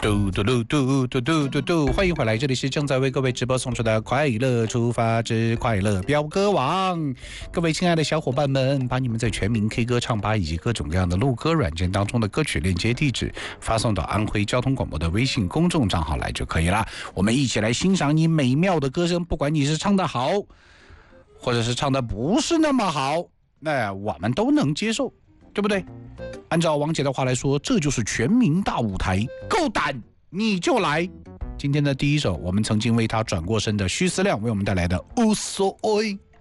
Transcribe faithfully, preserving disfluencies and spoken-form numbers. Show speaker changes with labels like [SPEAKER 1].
[SPEAKER 1] 嘟嘟嘟嘟嘟嘟嘟嘟，欢迎回来，这里是正在为各位直播送出的快乐出发之快乐飙歌王。各位亲爱的小伙伴们，把你们在全民 K 歌唱吧以及各种各样的录歌软件当中的歌曲链接地址发送到安徽交通广播的微信公众账号来就可以了。我们一起来欣赏你美妙的歌声，不管你是唱得好，或者是唱得不是那么好，那我们都能接受，对不对？按照王姐的话来说，这就是全民大舞台，够胆你就来。今天的第一首，我们曾经为他转过身的徐思亮为我们带来的无所谓。